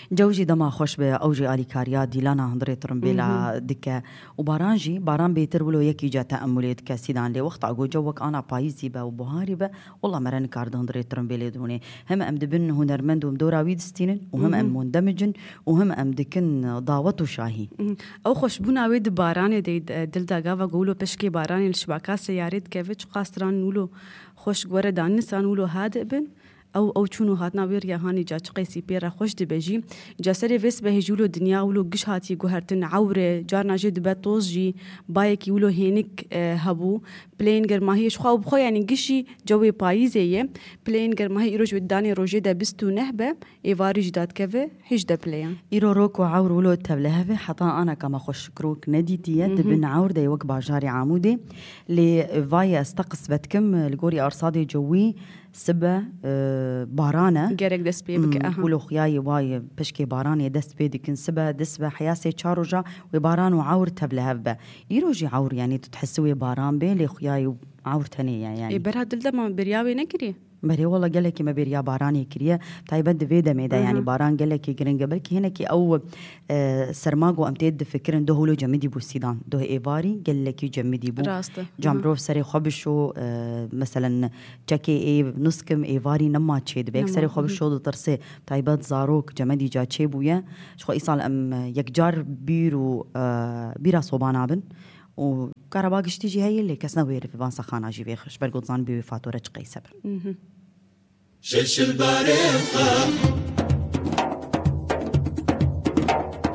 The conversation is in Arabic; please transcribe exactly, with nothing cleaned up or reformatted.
جوجي دما خوش به اوجي الي كاريا ديلانا هندري ترمبيلا دكه وبارانجي باران بيتر ولو يكي جا تامليت كسيدان لي وقت عقو جوك انا بايزي با وبهاري با والله مرن كارد هندري ترمبيلا دوني هم ام دبن هنرمند ومدوراويد ستين وهم ام مندمجن وهم ام دكن ضاوت وشاهي او خوش بونا ويد باران دي دلدا غاوا قولو بشكي باران الشباكا سياريت كيفش قاستران نولو خوش غوره دانسان نولو هادئ بن او او چونو هاتنا وير يا هاني جا قيسي بيرا خوش دبجي جا سيرفيس بهجولو دنيا ولو قش هاتي غهرتن عوره جارنا جد بتوزجي بايكي ولو هينك هبو بلين غير ما هي شخو بخو يعني قشي جوي بايزيه بلين غير ما هي روج وداني روجي دا بستو نهبه ايفاري جداد كفه حج دا بلين ايرو روك وعور ولو تبلهبه حتى انا كما خوش كروك نديتيه بن عور دا يوك باجاري عمودي لي فاي استقص بتكم الغوري ارصادي جوي سبا أه بارانه جرك دس بيبك اها ولو خياي واي بشكي بارانه دس بيدك سبا دسبا حياسي تشاروجا وباران وعور تبلهبه يروجي عور يعني تتحسوي باران بي لي خياي عور تانية يعني اي برا دلدا ما برياوي نكري بري والله قال لك ما بيريا باراني كريه تايبد فيدا ميدا يعني باران قال لك جرين قبل كي هنا كي او آه سرماغو امتيد فكرن دو هولو جمدي بو سيدان دو ايفاري قال لك جمدي بو جامبروف سري خبشو آه مثلا تشكي اي نسكم ايفاري نما تشيد بيك سري خبشو دو ترسي تايبد زاروك جمدي جا تشيبويا شخو ايصال ام يكجار بيرو آه بيرا صوبانابن وكهرباء تيجي هي اللي كسنا وير في بانسا خانه جي بيخش برغوتزان بي فاتوره قيسب شش الباريخه